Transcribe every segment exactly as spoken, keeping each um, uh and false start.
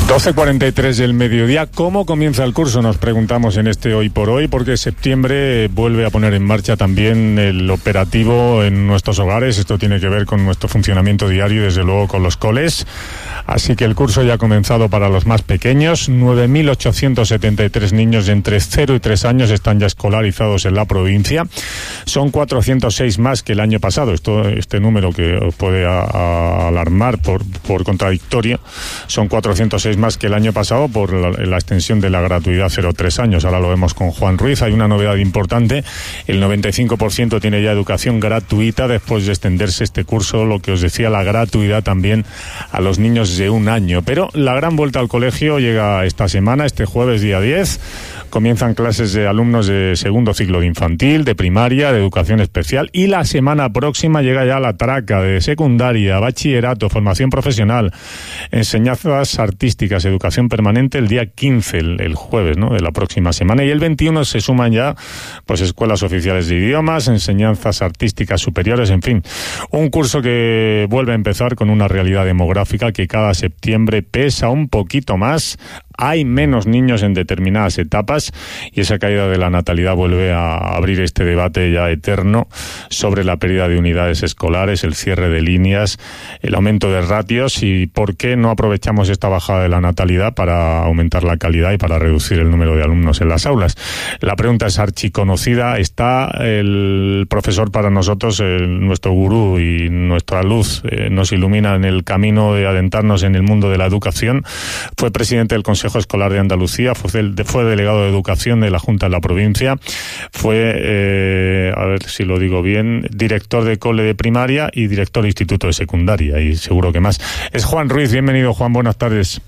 doce cuarenta y tres del mediodía. ¿Cómo comienza el curso? Nos preguntamos en este Hoy por Hoy, porque septiembre vuelve a poner en marcha también el operativo en nuestros hogares. Esto tiene que ver con nuestro funcionamiento diario y desde luego con los coles. Así que el curso ya ha comenzado para los más pequeños. nueve mil ochocientos setenta y tres niños de entre cero y tres años están ya escolarizados en la provincia. Son cuatrocientos seis más que el año pasado. Esto, este número que os puede a, a alarmar por, por contradictorio, son cuatrocientos seis más que el año pasado por la, la extensión de la gratuidad cero a tres años. Ahora lo vemos con Juan Ruiz. Hay una novedad importante: el noventa y cinco por ciento tiene ya educación gratuita después de extenderse este curso, lo que os decía, la gratuidad también a los niños de un año. Pero la gran vuelta al colegio llega esta semana, este jueves día diez. Comienzan clases de alumnos de segundo ciclo de infantil, de primaria, de educación especial, y la semana próxima llega ya la traca de secundaria, bachillerato, formación profesional, enseñanzas artísticas, educación permanente el día quince, el, el jueves, ¿no?, de la próxima semana, y el veintiuno se suman ya pues escuelas oficiales de idiomas, enseñanzas artísticas superiores, en fin, un curso que vuelve a empezar con una realidad demográfica que cada septiembre pesa un poquito más. Hay menos niños en determinadas etapas y esa caída de la natalidad vuelve a abrir este debate ya eterno sobre la pérdida de unidades escolares, el cierre de líneas, el aumento de ratios y por qué no aprovechamos esta bajada de la natalidad para aumentar la calidad y para reducir el número de alumnos en las aulas. La pregunta es archiconocida. Está el profesor para nosotros, el, nuestro gurú y nuestra luz, eh, nos ilumina en el camino de adentrarnos en el mundo de la educación. Fue presidente del Consejo Escolar de Andalucía, fue, fue delegado de Educación de la Junta de la provincia, fue, eh, a ver si lo digo bien, director de cole de primaria y director de instituto de secundaria, y seguro que más. Es Juan Ruiz. Bienvenido, Juan, buenas tardes.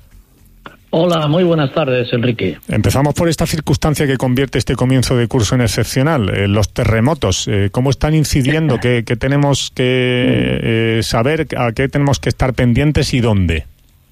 Hola, muy buenas tardes, Enrique. Empezamos por esta circunstancia que convierte este comienzo de curso en excepcional, eh, los terremotos. Eh, ¿Cómo están incidiendo? ¿Qué, qué tenemos que eh, saber? ¿A qué tenemos que estar pendientes y dónde?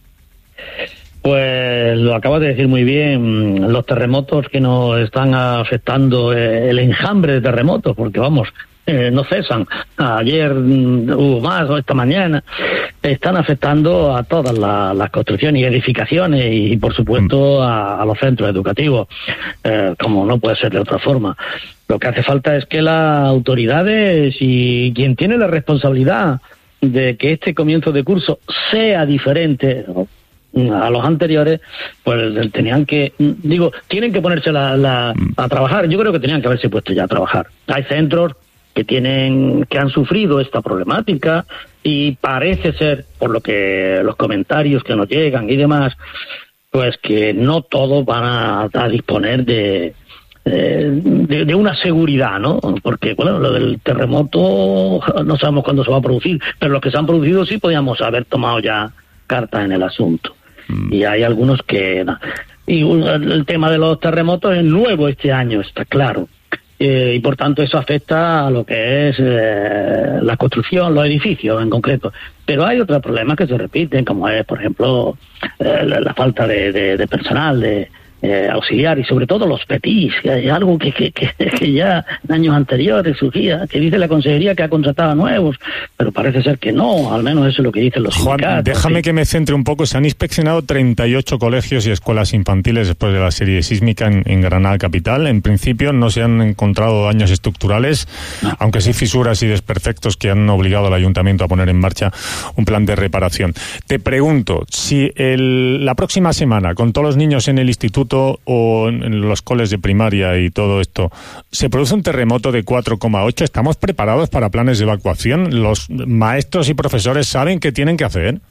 Pues lo acabas de decir muy bien, los terremotos que nos están afectando, eh, el enjambre de terremotos, porque vamos, eh, no cesan. Ayer mm, hubo más, o esta mañana, están afectando a todas la, las construcciones y edificaciones y, y por supuesto, a, a los centros educativos, eh, como no puede ser de otra forma. Lo que hace falta es que las autoridades y quien tiene la responsabilidad de que este comienzo de curso sea diferente a los anteriores, pues tenían que, digo, tienen que ponerse la, la, a trabajar. Yo creo que tenían que haberse puesto ya a trabajar. Hay centros que tienen, que han sufrido esta problemática y parece ser, por lo que los comentarios que nos llegan y demás, pues que no todos van a, a disponer de, de, de una seguridad, ¿no? Porque, bueno, lo del terremoto no sabemos cuándo se va a producir, pero los que se han producido sí podíamos haber tomado ya cartas en el asunto. Y hay algunos que... No. Y el tema de los terremotos es nuevo este año, está claro. Eh, y por tanto eso afecta a lo que es eh, la construcción, los edificios en concreto. Pero hay otros problemas que se repiten, como es, por ejemplo, eh, la, la falta de, de, de personal, de eh, auxiliar, y sobre todo los petís, que hay algo que, que, que, que ya en años anteriores surgía, que dice la consejería que ha contratado nuevos, pero parece ser que no, al menos eso es lo que dicen los Juan, sindicatos. Déjame ¿sí? que me centre un poco. Se han inspeccionado treinta y ocho colegios y escuelas infantiles después de la serie sísmica en, en Granada capital. En principio no se han encontrado daños estructurales, no. aunque sí fisuras y desperfectos que han obligado al ayuntamiento a poner en marcha un plan de reparación. Te pregunto, si el, la próxima semana, con todos los niños en el instituto o en los coles de primaria y todo esto, se produce un terremoto de cuatro coma ocho, ¿estamos preparados para planes de evacuación? ¿Los maestros y profesores saben qué tienen que hacer?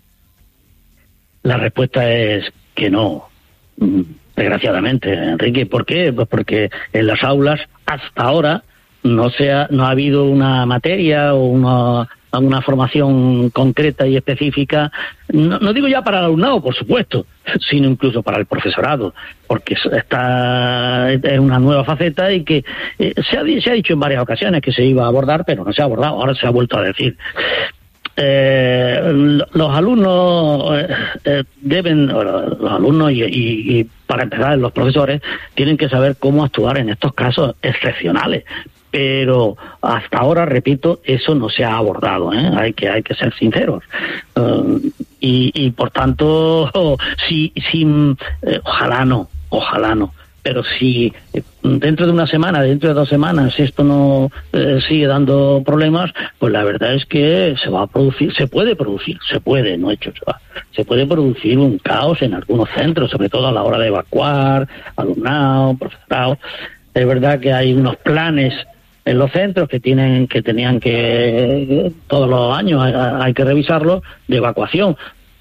La respuesta es que no, desgraciadamente, Enrique. ¿Por qué? Pues porque en las aulas hasta ahora no se ha, no ha habido una materia o una, una formación concreta y específica, no, no digo ya para el alumnado, por supuesto, sino incluso para el profesorado, porque está es una nueva faceta y que eh, se, ha, se ha dicho en varias ocasiones que se iba a abordar, pero no se ha abordado, ahora se ha vuelto a decir. Eh, los alumnos eh, eh, deben, los alumnos y, y, y para empezar los profesores tienen que saber cómo actuar en estos casos excepcionales, pero hasta ahora, repito, eso no se ha abordado, ¿eh? Hay que hay que ser sinceros. Uh, y, y por tanto, oh, si, si eh, ojalá no, ojalá no. Pero si dentro de una semana, dentro de dos semanas, esto no eh, sigue dando problemas, pues la verdad es que se va a producir, se puede producir, se puede, no hecho, se va, se puede producir un caos en algunos centros, sobre todo a la hora de evacuar, alumnado, profesorado. Es verdad que hay unos planes en los centros que tienen que tenían que todos los años hay, hay que revisarlos de evacuación,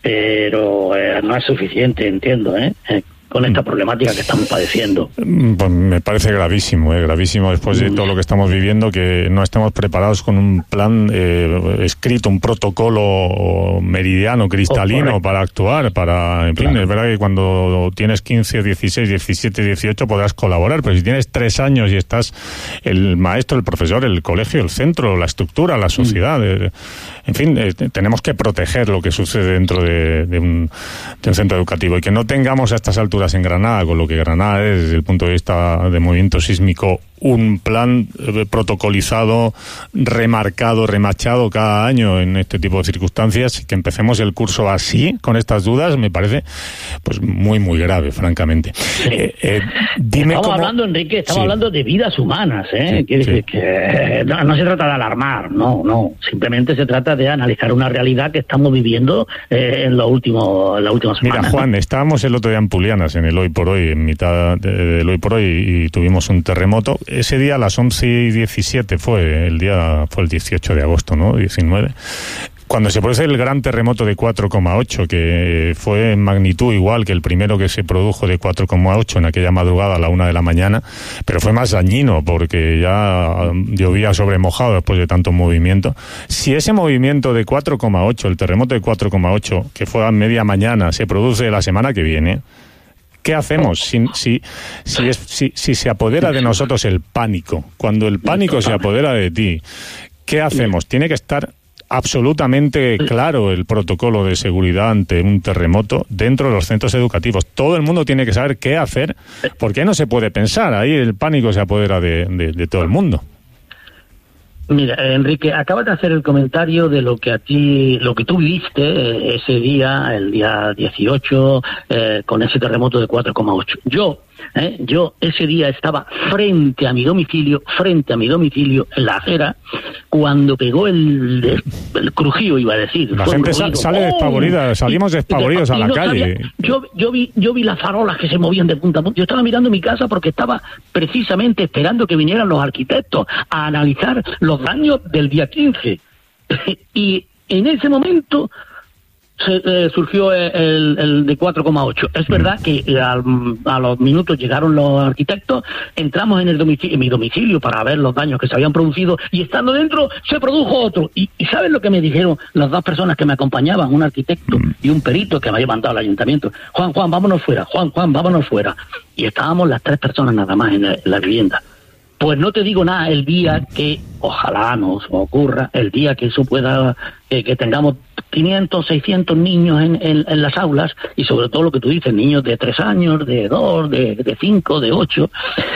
pero eh, no es suficiente, entiendo, ¿eh? con esta problemática que estamos padeciendo. Pues me parece gravísimo, eh, gravísimo después de todo lo que estamos viviendo, que no estemos preparados con un plan eh, escrito, un protocolo meridiano, cristalino oh, para actuar, para, en fin, claro. Es verdad que cuando tienes quince, dieciséis, diecisiete, dieciocho podrás colaborar, pero si tienes tres años y estás el maestro, el profesor, el colegio, el centro, la estructura, la sociedad, mm. eh, en fin, eh, tenemos que proteger lo que sucede dentro de, de, un, de un centro educativo y que no tengamos a estas alturas en Granada, con lo que Granada es desde el punto de vista de movimiento sísmico, un plan eh, protocolizado, remarcado, remachado cada año en este tipo de circunstancias, que empecemos el curso así, con estas dudas, me parece pues muy, muy grave, francamente. Sí. Eh, eh, dime estamos cómo... hablando, Enrique, estamos sí. hablando de vidas humanas, ¿eh? Sí, Quiere sí. decir que no, no se trata de alarmar, no, no, simplemente se trata de analizar una realidad que estamos viviendo eh, en, lo último, en la última semana. Mira, Juan, estábamos el otro día en Pulianas, en el Hoy por Hoy, en mitad del Hoy por Hoy, y tuvimos un terremoto. Ese día a las once y diecisiete fue, el día fue el dieciocho de agosto, ¿no? diecinueve. Cuando se produce el gran terremoto de cuatro coma ocho, que fue en magnitud igual que el primero que se produjo de cuatro coma ocho en aquella madrugada a la una de la mañana, pero fue más dañino porque ya llovía sobre mojado después de tanto movimiento. Si ese movimiento de cuatro coma ocho, el terremoto de cuatro coma ocho, que fue a media mañana, se produce la semana que viene, ¿qué hacemos si, si, si, es, si, si se apodera de nosotros el pánico? Cuando el pánico se apodera de ti, ¿qué hacemos? Tiene que estar absolutamente claro el protocolo de seguridad ante un terremoto dentro de los centros educativos. Todo el mundo tiene que saber qué hacer, porque no se puede pensar. Ahí el pánico se apodera de, de, de todo el mundo. Mira, Enrique, acabas de hacer el comentario de lo que a ti, lo que tú viviste eh, ese día, el día dieciocho, eh, con ese terremoto de cuatro coma ocho. Yo, eh, yo ese día estaba frente a mi domicilio, frente a mi domicilio, en la acera, cuando pegó el, el crujido, iba a decir. La gente sa- sale despavorida, salimos despavoridos a la no calle. Sabía, yo, yo vi, yo vi las farolas que se movían de punta a punta. Yo estaba mirando mi casa porque estaba precisamente esperando que vinieran los arquitectos a analizar los daños del día quince. Y en ese momento se, eh, surgió el, el, el de cuatro coma ocho. Es verdad que al, a los minutos llegaron los arquitectos, entramos en el domicilio, en mi domicilio para ver los daños que se habían producido, y estando dentro se produjo otro. Y, y ¿sabes lo que me dijeron las dos personas que me acompañaban? Un arquitecto y un perito que me había mandado al ayuntamiento. Juan, Juan, vámonos fuera. Juan, Juan, vámonos fuera. Y estábamos las tres personas nada más en la, en la vivienda. Pues no te digo nada el día que, ojalá nos ocurra, el día que eso pueda, eh, que tengamos quinientos, seiscientos niños en, en, en las aulas, y sobre todo lo que tú dices, niños de tres años, de dos, de, de cinco, de ocho.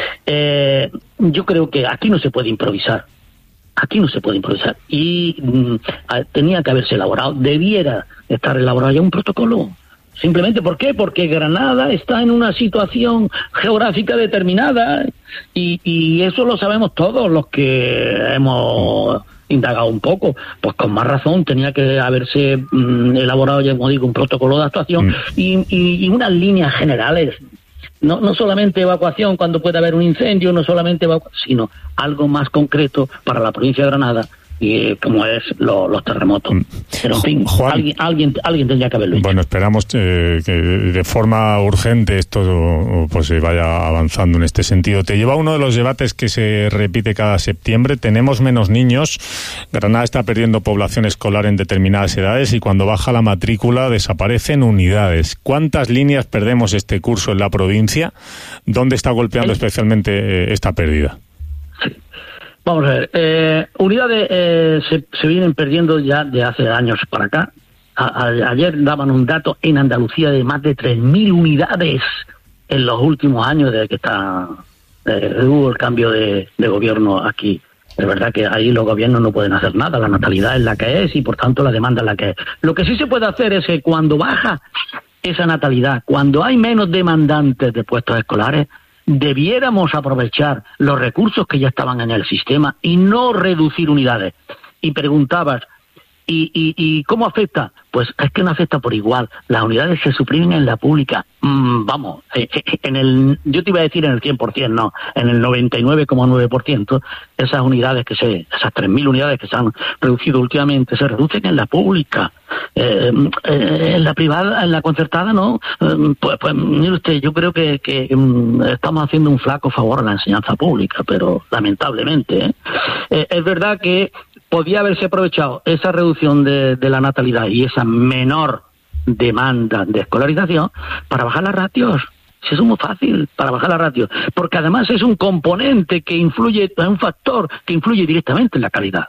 Eh, yo creo que aquí no se puede improvisar. Aquí no se puede improvisar. Y mm, tenía que haberse elaborado, debiera estar elaborado ya un protocolo. Simplemente, ¿por qué? Porque Granada está en una situación geográfica determinada, y, y eso lo sabemos todos los que hemos indagado un poco. Pues con más razón tenía que haberse mm, elaborado, ya como digo, un protocolo de actuación mm. y, y, y unas líneas generales. No, no solamente evacuación cuando puede haber un incendio, no solamente evacuación, sino algo más concreto para la provincia de Granada, y como es lo, los terremotos. Pero en fin, Juan, alguien, alguien, alguien tendría que haberlo hecho. Bueno, esperamos eh, que de forma urgente esto pues se vaya avanzando en este sentido. Te lleva a uno de los debates que se repite cada septiembre. Tenemos menos niños, Granada está perdiendo población escolar en determinadas edades, y cuando baja la matrícula desaparecen unidades. ¿Cuántas líneas perdemos este curso en la provincia? ¿Dónde está golpeando ¿Eh? especialmente eh, esta pérdida? Vamos a ver, eh, unidades eh, se, se vienen perdiendo ya de hace años para acá. A, a, ayer daban un dato en Andalucía de más de tres mil unidades en los últimos años desde que está eh, hubo el cambio de, de gobierno aquí Es verdad que ahí los gobiernos no pueden hacer nada, la natalidad es la que es y por tanto la demanda es la que es. Lo que sí se puede hacer es que cuando baja esa natalidad, cuando hay menos demandantes de puestos escolares, debiéramos aprovechar los recursos que ya estaban en el sistema y no reducir unidades. Y preguntabas, ¿y, y, y cómo afecta? Pues es que no afecta por igual. Las unidades se suprimen en la pública. Mm, vamos, eh, eh, en el, yo te iba a decir en el cien por ciento, no, en el noventa y nueve coma nueve por ciento, esas unidades que se, esas tres mil unidades que se han reducido últimamente, se reducen en la pública. Eh, eh, en la privada, en la concertada, no. Eh, pues, pues mire usted, yo creo que, que um, estamos haciendo un flaco favor a la enseñanza pública, pero lamentablemente. ¿eh? Eh, es verdad que podía haberse aprovechado esa reducción de, de la natalidad y esa menor demanda de escolarización para bajar las ratios. Si eso es muy fácil, para bajar las ratios, porque además es un componente que influye, es un factor que influye directamente en la calidad.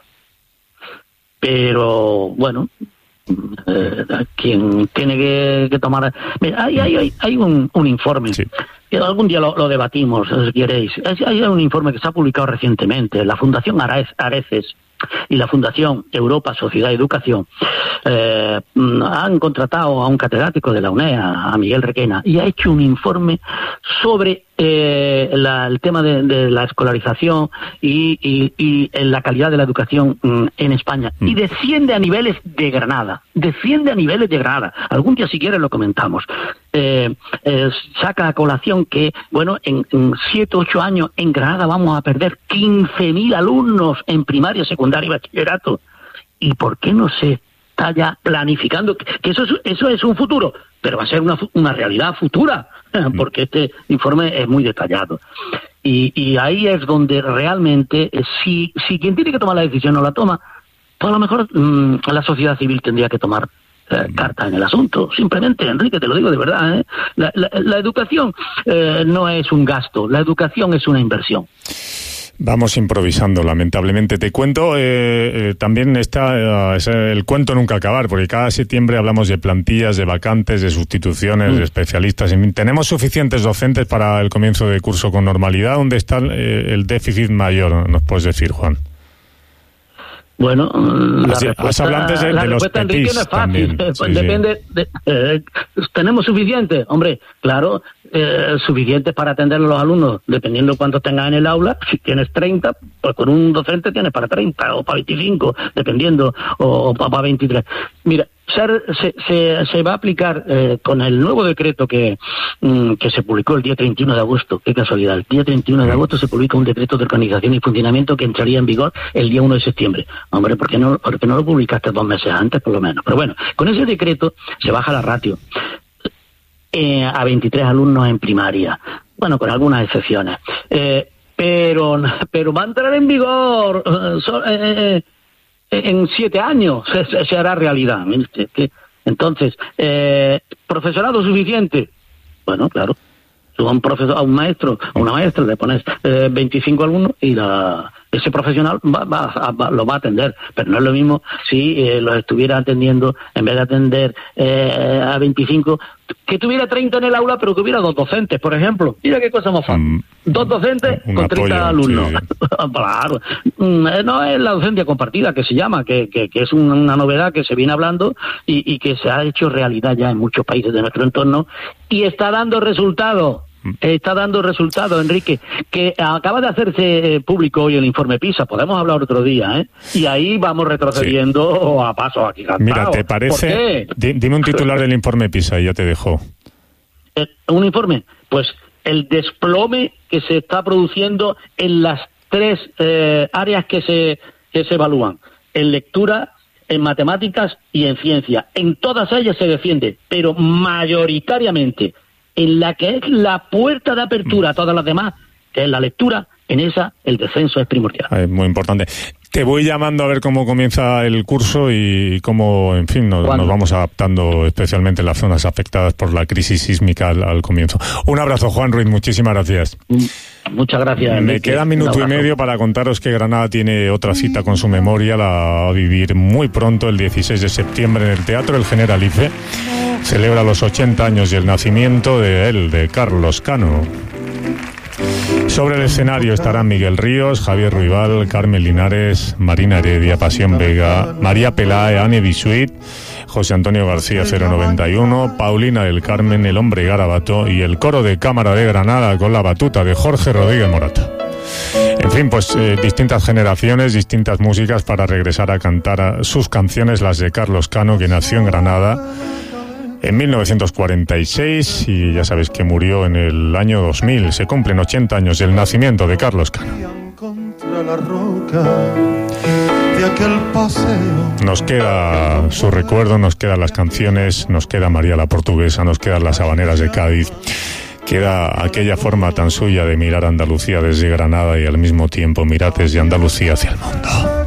Pero, bueno, eh, quien tiene que, que tomar... Mira, hay, hay, hay un, un informe, sí. que algún día lo, lo debatimos, si queréis. Hay un informe que se ha publicado recientemente, la Fundación Areces y la Fundación Europa, Sociedad y Educación eh, han contratado a un catedrático de la U N E D, a Miguel Requena, y ha hecho un informe sobre eh, la, el tema de, de la escolarización y, y, y la calidad de la educación mm, en España, mm. y desciende a niveles de Granada, desciende a niveles de Granada. Algún día si quieres lo comentamos. Eh, eh, saca a colación que, bueno, en, en siete, ocho años en Granada vamos a perder quince mil alumnos en primaria, secundaria y bachillerato. ¿Y por qué no se está ya planificando? Que eso es, eso es un futuro, pero va a ser una, una realidad futura, porque este informe es muy detallado. Y, y ahí es donde realmente, si, si quien tiene que tomar la decisión no la toma, pues a lo mejor mmm, la sociedad civil tendría que tomar Eh, carta en el asunto. Simplemente, Enrique, te lo digo de verdad, ¿eh? la, la, la educación eh, no es un gasto, la educación es una inversión. Vamos improvisando, lamentablemente. Te cuento, eh, eh, también está eh, es el cuento nunca acabar, porque cada septiembre hablamos de plantillas, de vacantes, de sustituciones, mm. de especialistas. ¿Tenemos suficientes docentes para el comienzo de curso con normalidad? ¿Dónde está eh, el déficit mayor? ¿Nos puedes decir, Juan? Bueno, la Así, respuesta, de, de la los respuesta Enrique, no es fácil. También, sí, Depende. sí. De, eh, ¿Tenemos suficiente? Hombre, claro, eh, suficiente para atender a los alumnos, dependiendo cuántos tengas en el aula. Si tienes treinta, pues con un docente tienes para treinta o para veinticinco, dependiendo, o, o para veintitrés. Mira, se, se, se va a aplicar eh, con el nuevo decreto que, mm, que se publicó el día treinta y uno de agosto. Qué casualidad. El día treinta y uno de agosto se publica un decreto de organización y funcionamiento que entraría en vigor el día uno de septiembre. Hombre, ¿por qué no, por qué no lo publicaste dos meses antes, por lo menos? Pero bueno, con ese decreto se baja la ratio eh, a veintitrés alumnos en primaria. Bueno, con algunas excepciones. Eh, pero, pero va a entrar en vigor eh, so, eh, en siete años, se, se hará realidad. Entonces, eh, ¿profesorado suficiente? Bueno, claro. A un profesor, a un maestro, a una maestra le pones eh, veinticinco alumnos y la, ese profesional va, va, va, lo va a atender. Pero no es lo mismo si eh, los estuviera atendiendo, en vez de atender eh, a veinticinco, que tuviera treinta en el aula, pero que hubiera dos docentes, por ejemplo. Mira qué cosa más fácil. Um, dos docentes con treinta alumnos. Sí. Claro. No es la docencia compartida, que se llama, que, que, que es una novedad que se viene hablando y, y que se ha hecho realidad ya en muchos países de nuestro entorno y está dando resultados. Está dando resultados, Enrique, que acaba de hacerse público hoy el informe PISA. Podemos hablar otro día, ¿eh? Y ahí vamos retrocediendo sí. a pasos agigantados. Mira, ¿te parece? Dime un titular del informe PISA y ya te dejo. Eh, ¿Un informe? Pues el desplome que se está produciendo en las tres eh, áreas que se, que se evalúan. En lectura, en matemáticas y en ciencia. En todas ellas se defiende, pero mayoritariamente en la que es la puerta de apertura a todas las demás, que es la lectura, en esa el descenso es primordial. Es muy importante. Te voy llamando a ver cómo comienza el curso y cómo, en fin, nos, nos vamos adaptando, especialmente en las zonas afectadas por la crisis sísmica al, al comienzo. Un abrazo, Juan Ruiz, muchísimas gracias. Muchas gracias. Me Enrique. Queda minuto y medio para contaros que Granada tiene otra cita con su memoria, la va a vivir muy pronto, el dieciséis de septiembre, en el Teatro El Generalife. Celebra los ochenta años y el nacimiento de él, de Carlos Cano. Sobre el escenario estarán Miguel Ríos, Javier Ruibal, Carmen Linares, Marina Heredia, Pasión Vega, María Pelae, Anne Bisuit, José Antonio García cero noventa y uno, Paulina del Carmen, El Hombre Garabato y el coro de Cámara de Granada con la batuta de Jorge Rodríguez Morata. En fin, pues eh, distintas generaciones, distintas músicas para regresar a cantar a sus canciones, las de Carlos Cano, que nació en Granada en mil novecientos cuarenta y seis y ya sabéis que murió en el año dos mil. Se cumplen ochenta años del nacimiento de Carlos Cano. Nos queda su recuerdo, nos quedan las canciones, nos queda María la Portuguesa, nos quedan las habaneras de Cádiz. Queda aquella forma tan suya de mirar Andalucía desde Granada y al mismo tiempo mirar desde Andalucía hacia el mundo.